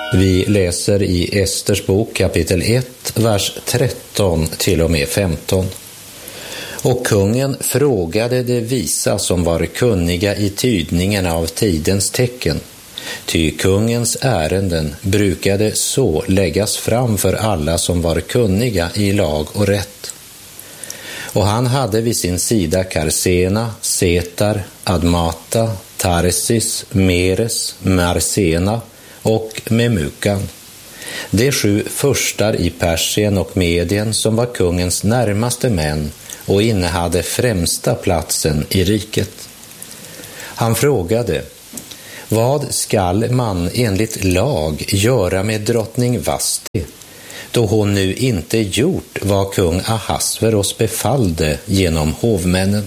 Vi läser i Esters bok kapitel 1, vers 13 till och med 15. Och kungen frågade de visa som var kunniga i tydningen av tidens tecken, ty kungens ärenden brukade så läggas fram för alla som var kunniga i lag och rätt. Och han hade vid sin sida Karsena, Setar, Admata, Tarsis, Meres, Marsena och Memukan, de 7 furstar i Persien och Medien som var kungens närmaste män och innehade främsta platsen i riket. Han frågade: vad skall man enligt lag göra med drottning Vasti, då hon nu inte gjort vad kung Ahasveros befallde genom hovmännen?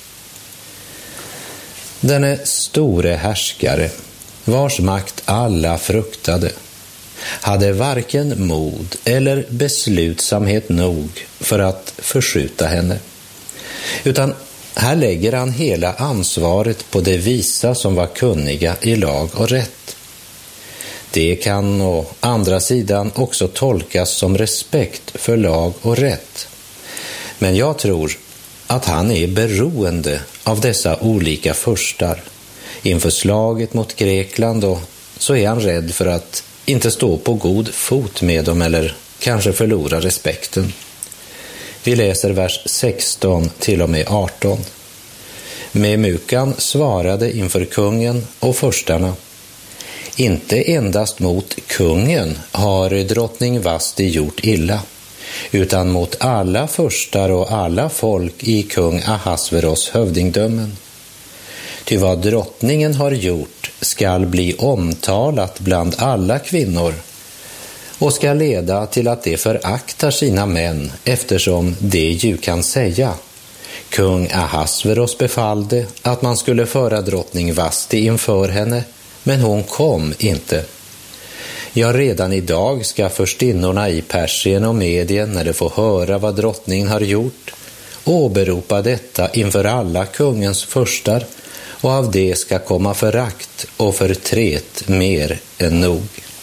Denne store härskare, vars makt alla fruktade, hade varken mod eller beslutsamhet nog för att förskjuta henne, utan här lägger han hela ansvaret på de visa som var kunniga i lag och rätt. Det kan å andra sidan också tolkas som respekt för lag och rätt. Men jag tror att han är beroende av dessa olika furstar inför slaget mot Grekland, och så är han rädd för att inte stå på god fot med dem eller kanske förlora respekten. Vi läser vers 16 till och med 18. Memukan svarade inför kungen och furstarna: inte endast mot kungen har drottning Vasti gjort illa, utan mot alla furstar och alla folk i kung Ahasveros hövdingdömen. Ty vad drottningen har gjort skall bli omtalat bland alla kvinnor och ska leda till att de föraktar sina män, eftersom de ju kan säga: kung Ahasveros befallde att man skulle föra drottning Vasti inför henne, men hon kom inte. Ja, redan idag ska förstinnorna i Persien och Medien, när de får höra vad drottningen har gjort, åberopa detta inför alla kungens furstar, och av det ska komma förakt och förtret mer än nog.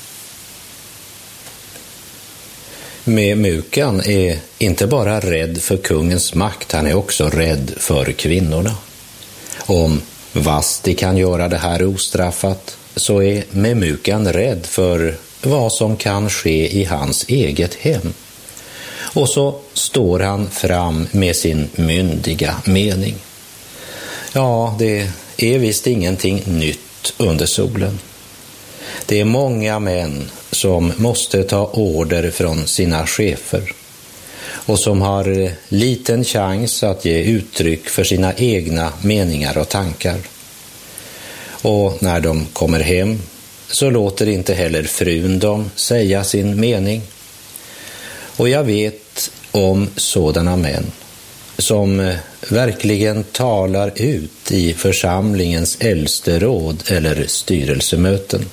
Memukan är inte bara rädd för kungens makt, han är också rädd för kvinnorna. Om Vasti kan göra det här ostraffat, så är Memukan rädd för vad som kan ske i hans eget hem. Och så står han fram med sin myndiga mening. Ja, det är visst ingenting nytt under solen. Det är många män som måste ta order från sina chefer och som har liten chans att ge uttryck för sina egna meningar och tankar. Och när de kommer hem så låter inte heller frun dem säga sin mening. Och jag vet om sådana män som verkligen talar ut i församlingens äldste råd eller styrelsemöten.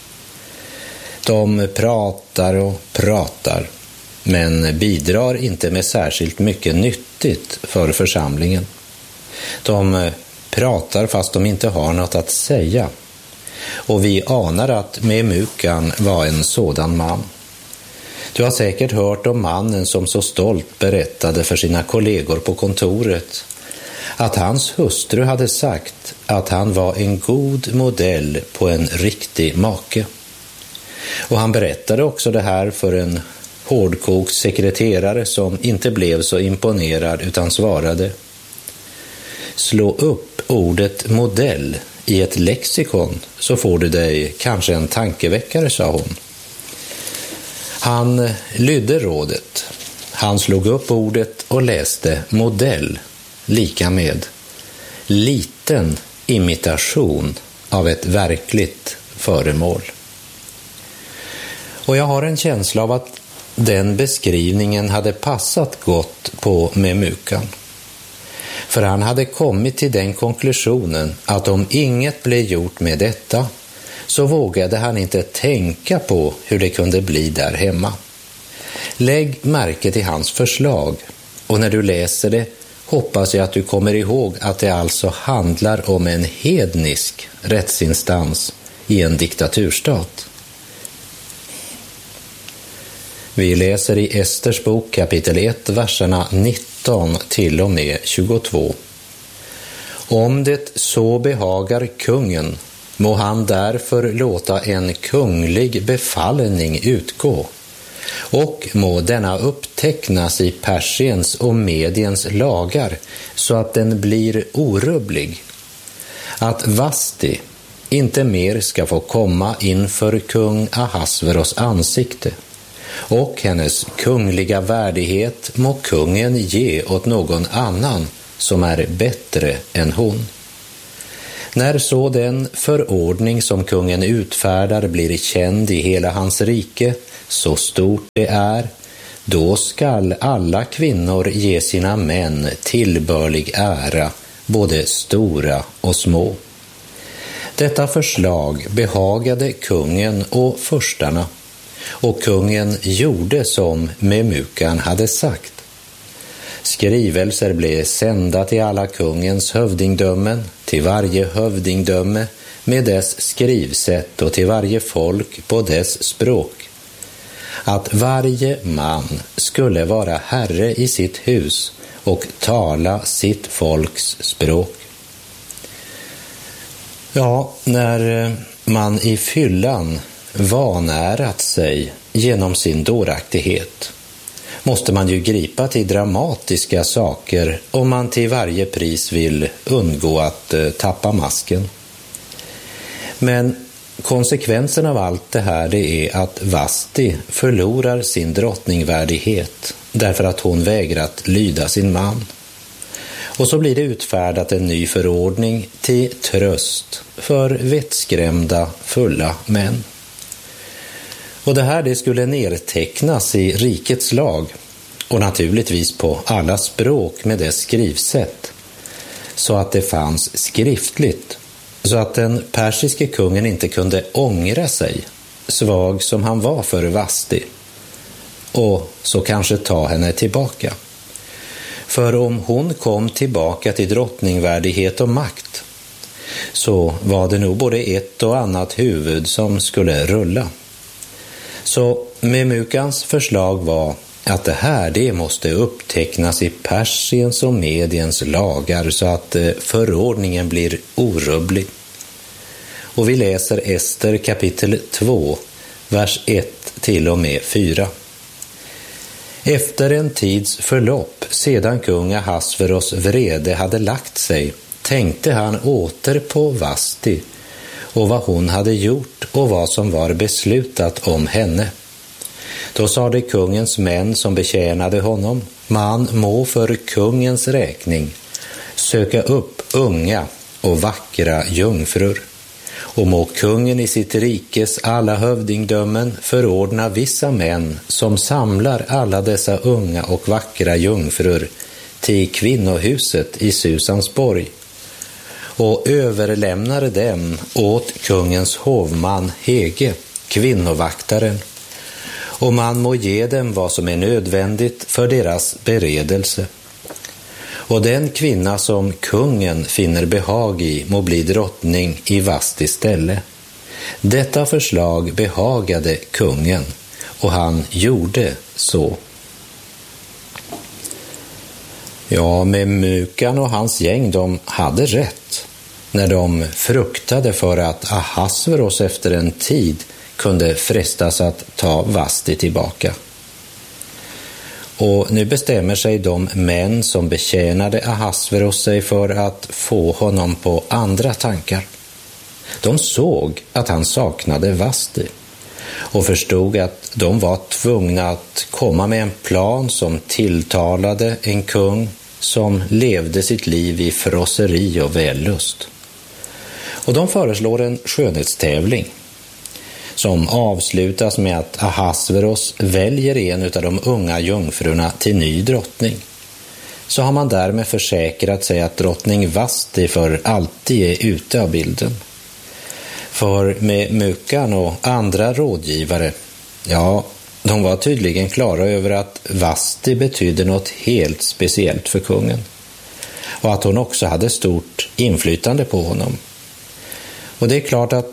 De pratar och pratar, men bidrar inte med särskilt mycket nyttigt för församlingen. De pratar fast de inte har något att säga. Och vi anar att Memukan var en sådan man. Du har säkert hört om mannen som så stolt berättade för sina kollegor på kontoret att hans hustru hade sagt att han var en god modell på en riktig make. Och han berättade också det här för en hårdkokt sekreterare som inte blev så imponerad utan svarade: slå upp ordet modell i ett lexikon så får du dig kanske en tankeväckare, sa hon. Han lydde rådet. Han slog upp ordet och läste modell lika med liten imitation av ett verkligt föremål. Och jag har en känsla av att den beskrivningen hade passat gott på Memukan. För han hade kommit till den konklusionen att om inget blev gjort med detta, så vågade han inte tänka på hur det kunde bli där hemma. Lägg märke till hans förslag, och när du läser det hoppas jag att du kommer ihåg att det alltså handlar om en hednisk rättsinstans i en diktaturstat. Vi läser i Esters bok kapitel 1, verserna 19 till och med 22. Om det så behagar kungen, må han därför låta en kunglig befallning utgå, och må denna upptecknas i Persiens och Mediens lagar, så att den blir orubblig, att Vasti inte mer ska få komma inför kung Ahasveros ansikte, och hennes kungliga värdighet må kungen ge åt någon annan som är bättre än hon. När så den förordning som kungen utfärdar blir känd i hela hans rike, så stort det är, då skall alla kvinnor ge sina män tillbörlig ära, både stora och små. Detta förslag behagade kungen och förstarna, och kungen gjorde som Memukan hade sagt. Skrivelser blev sända till alla kungens hövdingdömen, till varje hövdingdöme med dess skrivsätt och till varje folk på dess språk, att varje man skulle vara herre i sitt hus och tala sitt folks språk. Ja, när man i fyllan vanärat sig genom sin dåraktighet måste man ju gripa till dramatiska saker om man till varje pris vill undgå att tappa masken. Men konsekvensen av allt det här, det är att Vasti förlorar sin drottningvärdighet därför att hon vägrat lyda sin man. Och så blir det utfärdat en ny förordning till tröst för vettskrämda fulla män. Och det här, det skulle nedtecknas i rikets lag och naturligtvis på alla språk med dess skrivsätt, så att det fanns skriftligt, så att den persiske kungen inte kunde ångra sig, svag som han var för Vasti, och så kanske ta henne tillbaka. För om hon kom tillbaka till drottningvärdighet och makt, så var det nog både ett och annat huvud som skulle rulla. Så Memukans förslag var att det här, det måste upptecknas i Persiens och Mediens lagar, så att förordningen blir orubblig. Och vi läser Ester kapitel 2, vers 1 till och med 4. Efter en tids förlopp, sedan kung Ahasveros vrede hade lagt sig, tänkte han åter på Vasti och vad hon hade gjort och vad som var beslutat om henne. Då sade kungens män som betjänade honom: man må för kungens räkning söka upp unga och vackra jungfrur, och må kungen i sitt rikes alla hövdingdömen förordna vissa män som samlar alla dessa unga och vackra jungfrur till kvinnohuset i Susansborg och överlämnar dem åt kungens hovman Hege, kvinnovaktaren, och man må ge dem vad som är nödvändigt för deras beredelse. Och den kvinna som kungen finner behag i må bli drottning i Vastis ställe. Detta förslag behagade kungen, och han gjorde så. Ja, Memukan och hans gäng, de hade rätt när de fruktade för att Ahasveros efter en tid kunde frestas att ta Vasti tillbaka. Och nu bestämmer sig de män som betjänade Ahasveros sig för att få honom på andra tankar. De såg att han saknade Vasti och förstod att de var tvungna att komma med en plan som tilltalade en kung som levde sitt liv i frosseri och vällust. Och de föreslår en skönhetstävling som avslutas med att Ahasveros väljer en av de unga jungfrurna till ny drottning. Så har man därmed försäkrat sig att drottning Vasti för alltid är ute av bilden. För Memukan och andra rådgivare, ja, de var tydligen klara över att Vasti betydde något helt speciellt för kungen, och att hon också hade stort inflytande på honom. Och det är klart att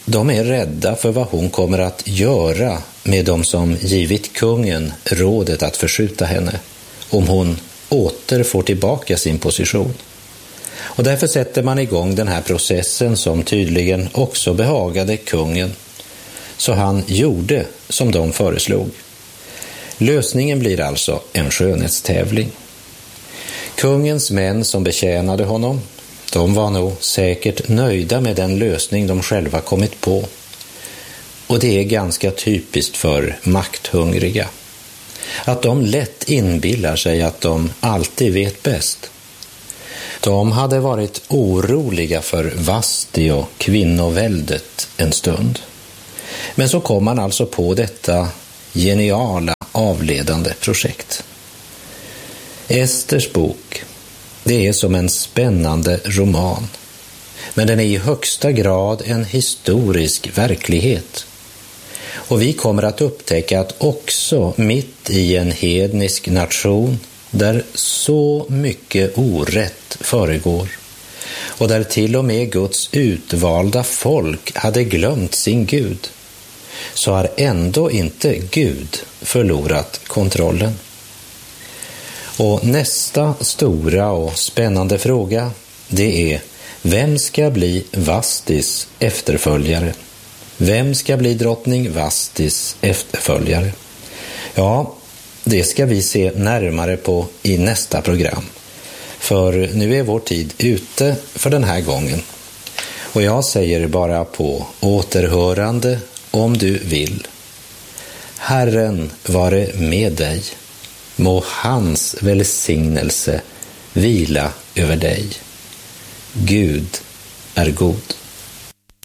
de är rädda för vad hon kommer att göra med dem som givit kungen rådet att förskjuta henne, om hon åter får tillbaka sin position. Och därför sätter man igång den här processen som tydligen också behagade kungen, så han gjorde som de föreslog. Lösningen blir alltså en skönhetstävling. Kungens män som betjänade honom, de var nog säkert nöjda med den lösning de själva kommit på. Och det är ganska typiskt för makthungriga, att de lätt inbillar sig att de alltid vet bäst. De hade varit oroliga för Vasti och kvinnoväldet en stund. Men så kom man alltså på detta geniala avledande projekt. Esters bok, det är som en spännande roman, men den är i högsta grad en historisk verklighet. Och vi kommer att upptäcka att också mitt i en hednisk nation, där så mycket orätt föregår och där till och med Guds utvalda folk hade glömt sin Gud, så har ändå inte Gud förlorat kontrollen. Och nästa stora och spännande fråga, det är: vem ska bli Vastis efterföljare? Vem ska bli drottning Vastis efterföljare? Ja, det ska vi se närmare på i nästa program. För nu är vår tid ute för den här gången. Och jag säger bara på återhörande om du vill. Herren vare med dig. Må hans välsignelse vila över dig. Gud är god.